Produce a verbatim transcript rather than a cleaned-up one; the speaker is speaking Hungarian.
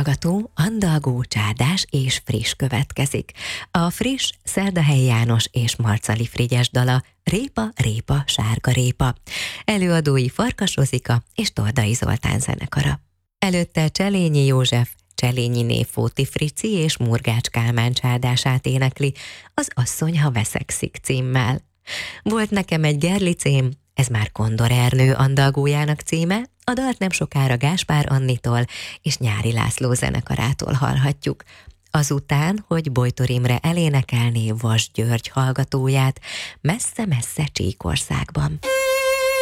hallgató, Andalgó, Csárdás és Friss következik. A Friss Szerdahelyi János és Marcali Frigyes dala Répa, répa, sárga répa. Előadói Farkas Rozika és Tordai Zoltán zenekara. Előtte Cselényi József, Cselényi Néfóti Frici és Murgács Kálmán csárdását énekli az Asszony, ha veszekszik címmel. Volt nekem egy gerlicém, ez már Kondor Ernő andalgójának címe, a dalt nem sokára Gáspár Annitól és Nyári László zenekarától hallhatjuk. Azután, hogy Bojtor Imre elénekelné Vas György hallgatóját messze-messze Csíkországban.